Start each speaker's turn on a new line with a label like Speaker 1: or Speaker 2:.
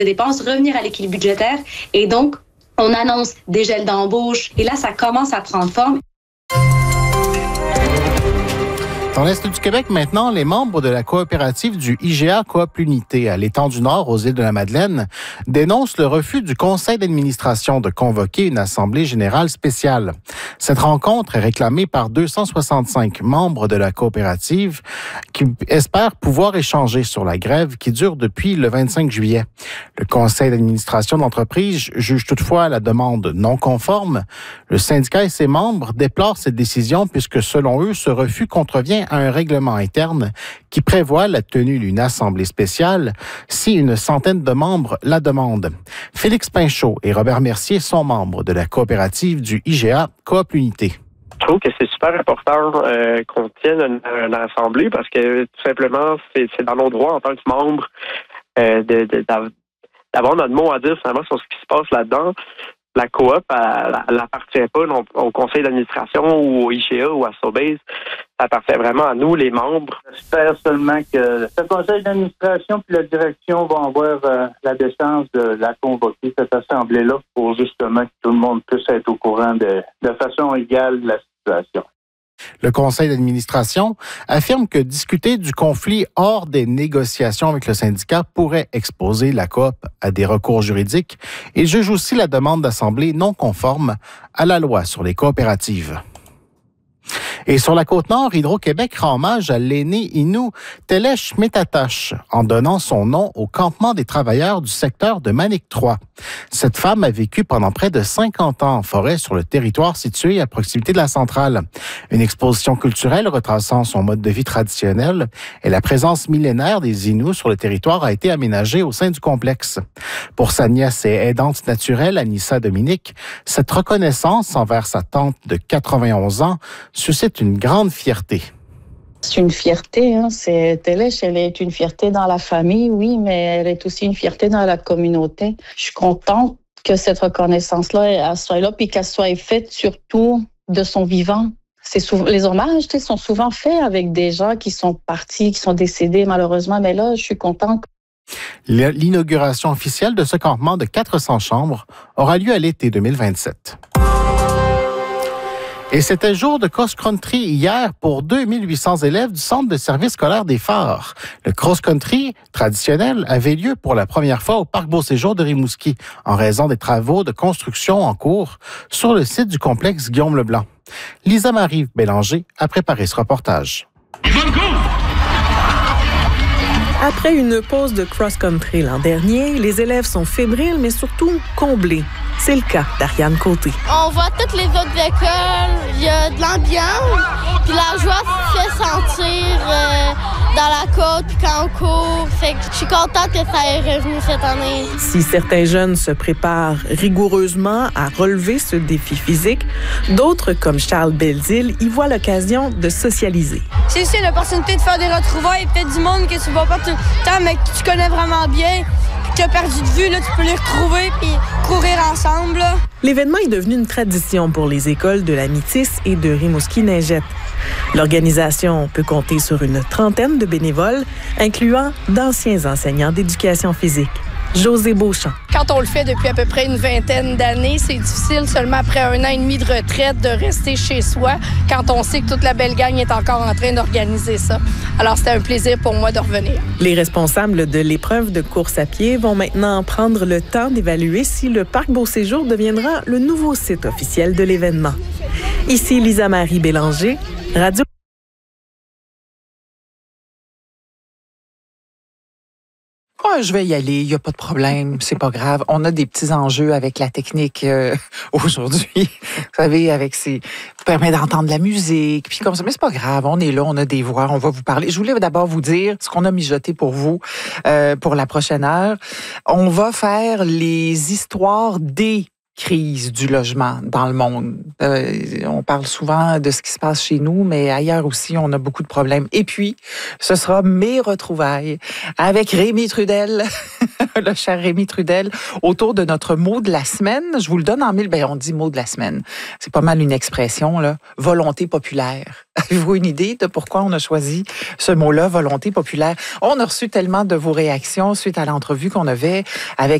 Speaker 1: de dépenses, revenir à l'équilibre budgétaire. Et donc, on annonce des gels d'embauche. Et là, ça commence à prendre forme.
Speaker 2: Dans l'Est du Québec, maintenant, les membres de la coopérative du IGA Coop L'Unité à l'étang du Nord, aux îles de la Madeleine, dénoncent le refus du conseil d'administration de convoquer une assemblée générale spéciale. Cette rencontre est réclamée par 265 membres de la coopérative qui espèrent pouvoir échanger sur la grève qui dure depuis le 25 juillet. Le conseil d'administration de l'entreprise juge toutefois la demande non conforme. Le syndicat et ses membres déplorent cette décision puisque, selon eux, ce refus contrevient à un règlement interne qui prévoit la tenue d'une assemblée spéciale si une centaine de membres la demandent. Félix Pinchot et Robert Mercier sont membres de la coopérative du IGA Coop L'Unité.
Speaker 3: Je trouve que c'est super important qu'on tienne une assemblée parce que tout simplement, c'est dans nos droits en tant que membres d'avoir notre mot à dire finalement sur ce qui se passe là-dedans. La coop, elle n'appartient pas au conseil d'administration ou au IGA ou à Sobeys. Ça appartient vraiment à nous, les membres.
Speaker 4: J'espère seulement que le conseil d'administration puis la direction vont avoir la décence de la convoquer, cette assemblée-là, pour justement que tout le monde puisse être au courant de façon égale de la situation.
Speaker 2: Le conseil d'administration affirme que discuter du conflit hors des négociations avec le syndicat pourrait exposer la coop à des recours juridiques et juge aussi la demande d'assemblée non conforme à la loi sur les coopératives. Et sur la Côte-Nord, Hydro-Québec rend hommage à l'aîné Innu Telesh Metatash en donnant son nom au campement des travailleurs du secteur de Manic 3. Cette femme a vécu pendant près de 50 ans en forêt sur le territoire situé à proximité de la centrale. Une exposition culturelle retraçant son mode de vie traditionnel et la présence millénaire des Inuits sur le territoire a été aménagée au sein du complexe. Pour sa nièce et aidante naturelle, Anissa Dominique, cette reconnaissance envers sa tante de 91 ans suscite une grande fierté.
Speaker 5: C'est une fierté, Telesh, elle est une fierté dans la famille, oui, mais elle est aussi une fierté dans la communauté. Je suis contente que cette reconnaissance-là elle soit là, puis qu'elle soit faite surtout de son vivant. Les hommages sont souvent faits avec des gens qui sont partis, qui sont décédés malheureusement, mais là, je suis contente.
Speaker 2: L'inauguration officielle de ce campement de 400 chambres aura lieu à l'été 2027. Et c'était jour de cross-country hier pour 2800 élèves du Centre de service scolaire des Phares. Le cross-country traditionnel avait lieu pour la première fois au Parc Beauséjour de Rimouski en raison des travaux de construction en cours sur le site du complexe Guillaume-Leblanc. Lisa-Marie Bélanger a préparé ce reportage.
Speaker 6: Après une pause de cross-country l'an dernier, les élèves sont fébriles, mais surtout comblés. C'est le cas d'Ariane Côté.
Speaker 7: On voit toutes les autres écoles, il y a de l'ambiance, puis la joie se fait sentir dans la côte, puis quand on court. Fait que je suis contente que ça ait revenu cette année.
Speaker 6: Si certains jeunes se préparent rigoureusement à relever ce défi physique, d'autres, comme Charles Belzile, y voient l'occasion de socialiser.
Speaker 8: C'est aussi l'opportunité de faire des retrouvailles, peut-être du monde que tu ne vois pas tout le temps, mais que tu connais vraiment bien. Tu as perdu de vue, là, tu peux les retrouver puis courir ensemble. Là.
Speaker 6: L'événement est devenu une tradition pour les écoles de la Métis et de Rimouski-Neigette. L'organisation peut compter sur une trentaine de bénévoles, incluant d'anciens enseignants d'éducation physique. José Beauchamp.
Speaker 8: Quand on le fait depuis à peu près une vingtaine d'années, c'est difficile seulement après 1 an et demi de retraite de rester chez soi quand on sait que toute la belle gang est encore en train d'organiser ça. Alors, c'était un plaisir pour moi de revenir.
Speaker 6: Les responsables de l'épreuve de course à pied vont maintenant prendre le temps d'évaluer si le Parc Beauséjour deviendra le nouveau site officiel de l'événement. Ici Lisa-Marie Bélanger, Radio.
Speaker 9: Oh, je vais y aller, il n'y a pas de problème, c'est pas grave. On a des petits enjeux avec la technique aujourd'hui. Vous savez, avec permet d'entendre la musique, puis comme ça, mais c'est pas grave, on est là, on a des voix, on va vous parler. Je voulais d'abord vous dire ce qu'on a mijoté pour vous pour la prochaine heure. On va faire les histoires des crise du logement dans le monde. On parle souvent de ce qui se passe chez nous, mais ailleurs aussi, on a beaucoup de problèmes. Et puis, ce sera mes retrouvailles avec Rémi Trudel, le cher Rémi Trudel, autour de notre mot de la semaine. Je vous le donne en mille. On dit mot de la semaine. C'est pas mal une expression, là. Volonté populaire. Avez-vous une idée de pourquoi on a choisi ce mot-là, volonté populaire? On a reçu tellement de vos réactions suite à l'entrevue qu'on avait avec